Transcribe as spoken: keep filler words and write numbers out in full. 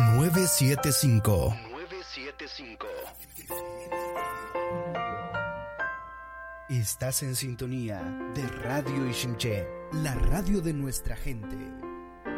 nueve siete cinco. nueve siete cinco. Estás en sintonía de Radio Iximché, la radio de nuestra gente.